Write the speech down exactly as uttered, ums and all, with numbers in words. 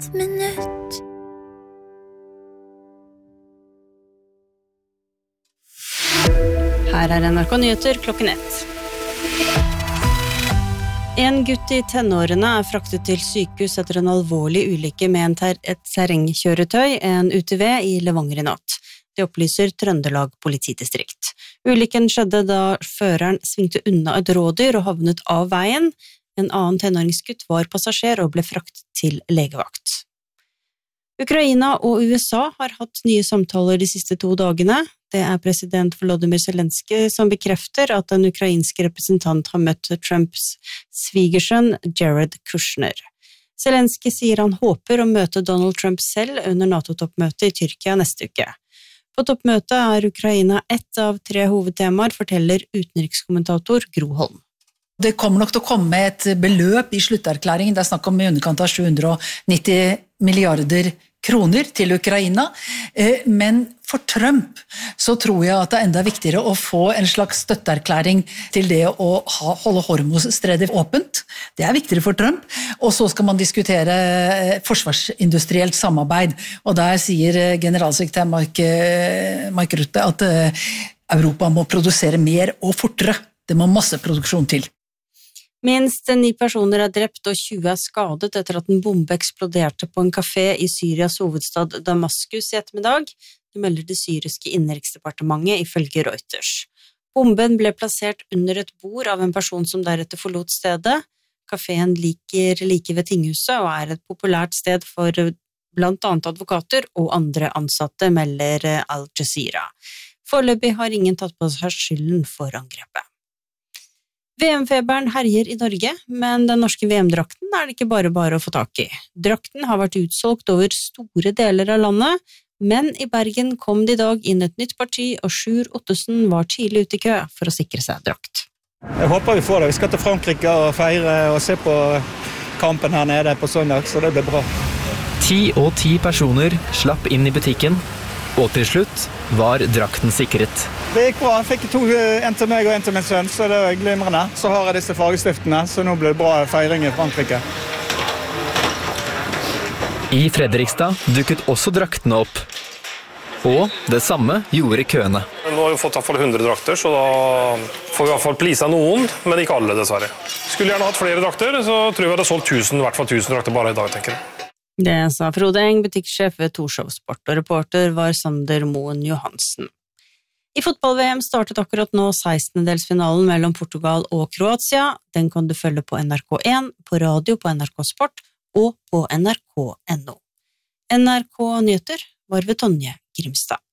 minutt. Her er N R K Nyheter klokken ett. En gutt i tenårene er fraktet til sykehus etter en alvorlig ulykke med en ter- et terrengkjøretøy, en U T V, i Levanger i natt. Det opplyser Trøndelag politidistrikt. Ulykken skjedde da føreren svingte unna et rådyr og havnet av veien. En annen tenåringsgutt var passasjer og ble fraktet til legevakt. Ukraina og U S A har hatt nye samtaler de siste to dagene. Det er president Volodymyr Zelenskyj som bekrefter at en ukrainsk representant har møtt Trumps svigersønn Jared Kushner. Zelenskyj sier han håper å møte Donald Trump selv under NATO-toppmøtet i Tyrkia neste uke. På toppmøtet er Ukraina ett av tre hovedtemaer, forteller utenrikskommentator Gro Holm. Det kommer nok til å komme et beløp i slutterklæringen, det er snakk om i underkant av sju hundre og nitti milliarder kroner til Ukraina, men for Trump så tror jeg at det er enda viktigere å få en slags støtteerklæring til det å ha, holde Hormuzstredet åpent. Det er viktigere for Trump, og så skal man diskutere forsvarsindustrielt samarbeid, og der sier generalsekretær Mike, Mike Rutte at Europa må produsere mer og fortere. Det må masseproduksjon til. Minst ni personer er drept og tjue er skadet etter at en bombe eksploderte på en kafé i Syrias hovedstad Damaskus i ettermiddag. Det melder det syriske innenriksdepartementet ifølge Reuters. Bomben ble plassert under et bord av en person som deretter forlot stedet. Kaféen ligger like ved tinghuset og er et populært sted for blant annet advokater og andre ansatte, melder Al Jazeera. Foreløpig har ingen tatt på seg skylden for angrepet. V M-feberen herjer i Norge, men den norske V M-drakten er det ikke bare bare å få tak i. Drakten har vært utsolgt over store deler av landet, men i Bergen kom det i dag inn et nytt parti, og Sjur Ottesen var tidlig ute i kø for å sikre seg drakt. Jeg håper vi får det. Vi skal til Frankrike og feire og se på kampen her nede på søndag, så det blir bra. Ti og ti personer slapp inn i butikken, og til slutt var drakten sikret. Det gikk bra. Jeg fikk to, en til meg og en til min sønn, så det var glimrende. Så har jeg disse fargestiftene, så nå blir det bra feiring i Frankrike. I Fredrikstad dukket også draktene opp. Og det samme gjorde køene. Nå har vi fått i hvert fall hundre drakter, så da får vi i hvert fall plisa noen, men ikke alle dessverre. Skulle gjerne hatt flere drakter, så tror jeg vi hadde solgt tusen, i hvert fall tusen drakter bare i dag, tenker jeg. Det sa Frode Eng, butikksjef ved Torshov Sport, og reporter var Sander Moen Johansen. I fotball-V M startet akkurat nå sekstendedelsfinalen mellom Portugal og Kroatia. Den kan du følge på N R K én, på radio på N R K Sport og på N R K punktum N O. N R K Nyheter var ved Tonje Grimstad.